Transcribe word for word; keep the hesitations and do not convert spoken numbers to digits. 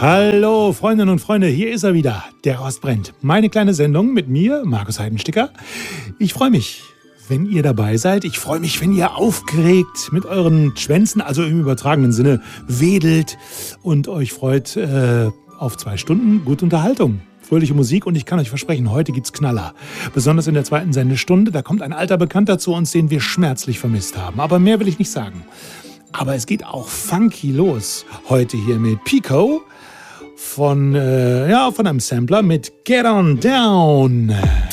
Hallo Freundinnen und Freunde, hier ist er wieder, der Rost brennt. Meine kleine Sendung mit mir, Markus Heidensticker. Ich freue mich, wenn ihr dabei seid. Ich freue mich, wenn ihr aufgeregt mit euren Schwänzen, also im übertragenen Sinne, wedelt und euch freut äh, auf zwei Stunden gute Unterhaltung. Fröhliche Musik und ich kann euch versprechen, heute gibt's Knaller. Besonders in der zweiten Sendestunde, da kommt ein alter Bekannter zu uns, den wir schmerzlich vermisst haben. Aber mehr will ich nicht sagen. Aber es geht auch funky los. Heute hier mit Pico von, äh, ja, von einem Sampler mit Get On Down.